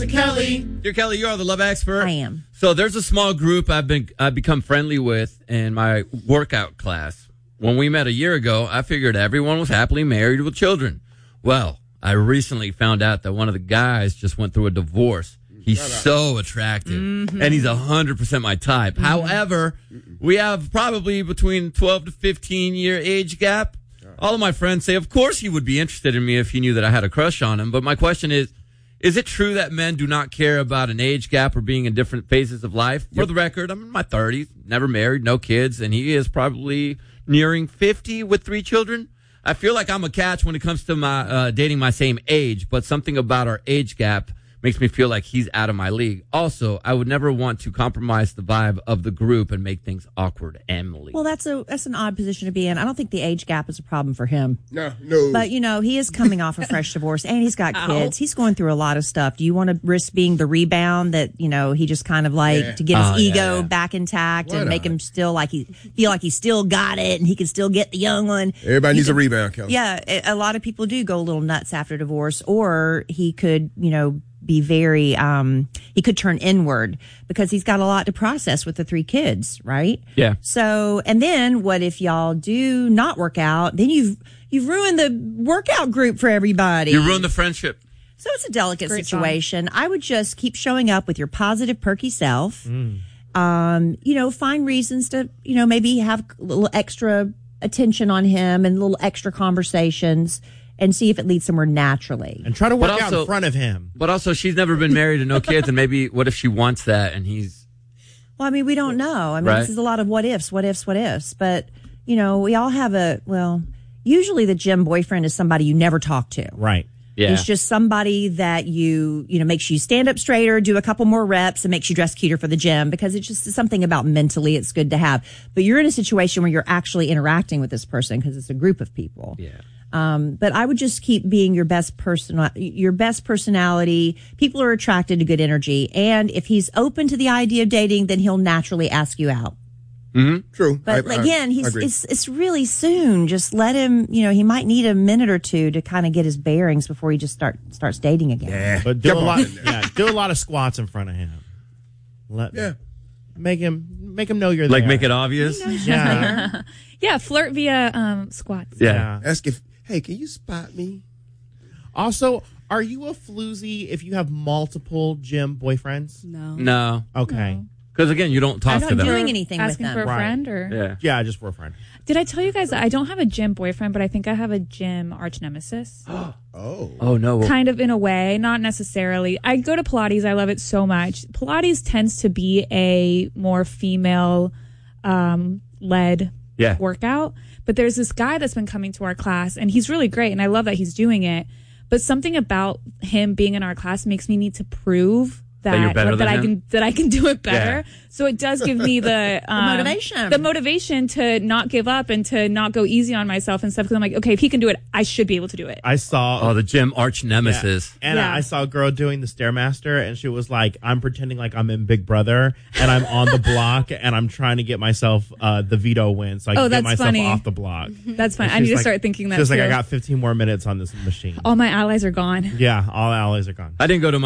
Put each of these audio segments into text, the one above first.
Lisa Kelly. Dear Kelly, you are the love expert. I am. So there's a small group I've become friendly with in my workout class. When we met a year ago, I figured everyone was happily married with children. Well, I recently found out that one of the guys just went through a divorce. He's so attractive, and he's 100% my type. However, we have probably between 12 to 15-year age gap. All of my friends say, of course he would be interested in me if he knew that I had a crush on him. But my question is it true that men do not care about an age gap or being in different phases of life? For the record, I'm in my 30s, never married, no kids, and he is probably nearing 50 with 3 children. I feel like I'm a catch when it comes to my dating my same age, but something about our age gap makes me feel like he's out of my league. Also, I would never want to compromise the vibe of the group and make things awkward. Emily. Well, that's an odd position to be in. I don't think the age gap is a problem for him. No. But, he is coming off a fresh divorce, and he's got kids. He's going through a lot of stuff. Do you want to risk being the rebound that, he just kind of to get his ego back intact and make him still feel like he still got it and he can still get the young one? Everybody needs a rebound, Kelly. Yeah, a lot of people do go a little nuts after divorce, or he could, be very, he could turn inward because he's got a lot to process with the 3 kids, right? Yeah. So, and then what if y'all do not work out? Then you've ruined the workout group for everybody. You ruined the friendship. So it's a delicate situation. I would just keep showing up with your positive, perky self. Find reasons to, maybe have a little extra attention on him and a little extra conversations, and see if it leads somewhere naturally. And try to work out in front of him. But also, she's never been married and no kids, and maybe what if she wants that and he's... Well, we don't know. Right. This is a lot of what ifs. But, we all have usually the gym boyfriend is somebody you never talk to. Right. Yeah. It's just somebody that makes you stand up straighter, do a couple more reps, and makes you dress cuter for the gym, because it's just something about mentally it's good to have. But you're in a situation where you're actually interacting with this person because it's a group of people. Yeah. But I would just keep being your best personality. People are attracted to good energy. And if he's open to the idea of dating, then he'll naturally ask you out. Mm-hmm. True. But it's really soon. Just let him, he might need a minute or two to kind of get his bearings before he just starts dating again. Yeah. But do a lot of squats in front of him. Make him know you're there. Like, make it obvious? Yeah. Yeah, flirt via squats. Yeah. Ask hey, can you spot me? Also, are you a floozy if you have multiple gym boyfriends? No. Okay. Because, again, you don't talk to them. I'm not doing anything with Asking them. for a friend? Or? Yeah, just for a friend. Did I tell you guys that I don't have a gym boyfriend, but I think I have a gym arch nemesis? Oh, no. Kind of in a way, not necessarily. I go to Pilates. I love it so much. Pilates tends to be a more female led workout. But there's this guy that's been coming to our class, and he's really great, and I love that he's doing it. But something about him being in our class makes me need to prove that I can do it better. Yeah. So it does give me the motivation to not give up and to not go easy on myself and stuff. Because I'm like, okay, if he can do it, I should be able to do it. I saw the gym arch nemesis, and I saw a girl doing the Stairmaster, and she was like, "I'm pretending like I'm in Big Brother, and I'm on the block, and I'm trying to get myself the veto win, so I can get myself off the block." That's fine. I need to start thinking that. She's like, "I got 15 more minutes on this machine. All my allies are gone." Yeah, all allies are gone. I didn't go to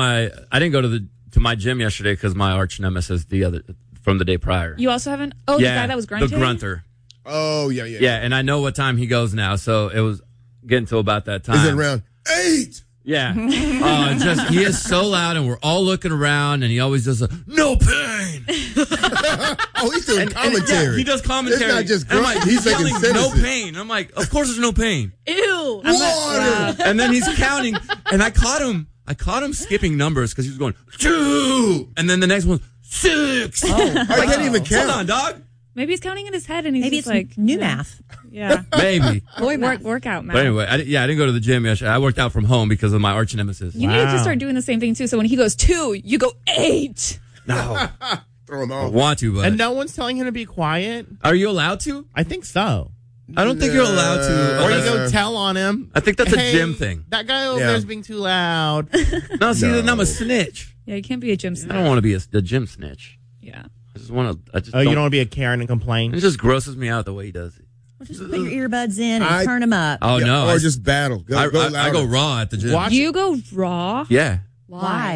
my gym yesterday because my arch nemesis from the day prior. You also haven't? Oh, the guy that was grunting? The grunter. Oh, yeah. Yeah, and I know what time he goes now, so it was getting to about that time. Is it around 8? Yeah. He is so loud, and we're all looking around, and he always does no pain. He's doing commentary. He does commentary. It's not just grunting. He's yelling making sentences. no pain. I'm like, of course there's no pain. Ew. Water. And then he's counting, and I caught him skipping numbers because he was going 2, and then the next one 6. I can't even count. Hold on, dog. Maybe he's counting in his head, and he's Maybe just it's like new math. Yeah, maybe workout math. But anyway, I didn't go to the gym yesterday. I worked out from home because of my arch nemesis. You need to start doing the same thing too. So when he goes 2, you go 8. No, throw him I off. want to, but And no one's telling him to be quiet. Are you allowed to? I think so. I don't think you're allowed to. Or you go tell on him. I think that's a gym thing. That guy over there is being too loud. No, see, then I'm a snitch. Yeah, you can't be a gym snitch. I don't want to be the gym snitch. Yeah. I just want to. You don't want to be a Karen and complain? It just grosses me out the way he does it. Well, just put your earbuds in and turn them up. Oh, no. Or just battle. Go I go raw at the gym. You go raw? Yeah. Why?